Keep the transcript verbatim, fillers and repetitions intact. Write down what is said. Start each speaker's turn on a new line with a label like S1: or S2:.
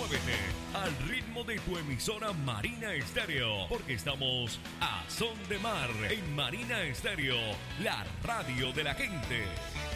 S1: Muévete al ritmo de tu emisora Marina Estéreo, porque estamos a son de mar en Marina Estéreo, la radio de la gente.